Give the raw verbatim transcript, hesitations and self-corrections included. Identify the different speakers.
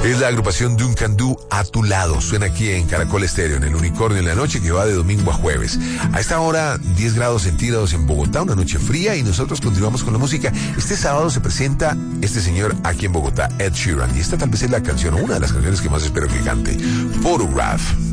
Speaker 1: Es la agrupación Duncan Du a tu lado. Suena aquí en Caracol Estéreo, en el Unicornio en la noche, que va de domingo a jueves. A esta hora, diez grados centígrados en Bogotá, una noche fría, y nosotros continuamos con la música. Este sábado se presenta este señor aquí en Bogotá, Ed Sheeran, y esta tal vez es la canción, o una de las canciones que más espero que cante, Photograph.